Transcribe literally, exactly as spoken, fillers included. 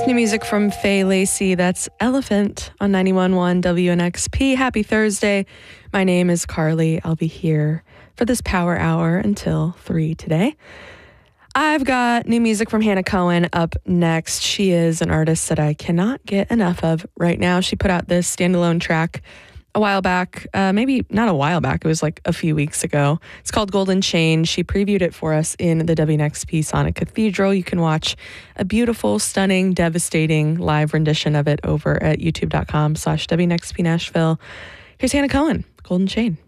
New music from Faye Lacey. That's Elephant on ninety-one point one W N X P. Happy Thursday. My name is Carly. I'll be here for this power hour until three today. I've got new music from Hannah Cohen up next. She is an artist that I cannot get enough of right now. She put out this standalone track a while back, uh, maybe not a while back. It was like a few weeks ago. It's called Golden Chain. She previewed it for us in the W N X P Sonic Cathedral. You can watch a beautiful, stunning, devastating live rendition of it over at youtube.com slash WNXP Nashville. Here's Hannah Cohen, Golden Chain.